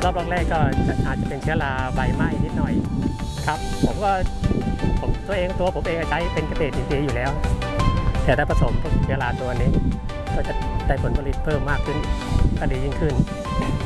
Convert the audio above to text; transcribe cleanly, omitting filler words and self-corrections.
รอบแรกก็อาจจะเป็นเชื้อราใบไหม้นิดหน่อยครับตัวผมเองใช้เป็นเกษตรอินทรีย์อยู่แล้วแต่ถ้าผสมพวกเชื้อราตัวนี้ก็จะได้ผลผลิตเพิ่มมากขึ้นก็ดียิ่งขึ้น